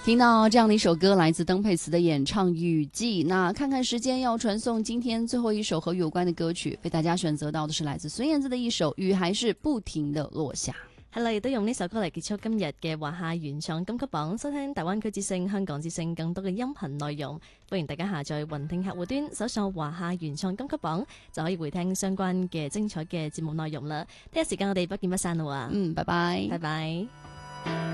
聽到這樣的一首歌，來自鄧佩慈的演唱《雨季》。那看看時間，要傳送今天最後一首和雨有關的歌曲，被大家選擇到的是來自孫燕姿的一首《雨還是不停的落下》。 係啦，亦都用呢首歌嚟結束今日嘅華夏原創金曲榜，收聽大灣區之聲、香港之聲更多嘅音頻內容。歡迎大家下載雲聽客戶端，搜索華夏原創金曲榜，就可以回聽相關嘅精彩嘅節目內容啦。聽日時間我哋不見不散啦喎。 拜拜， 拜拜。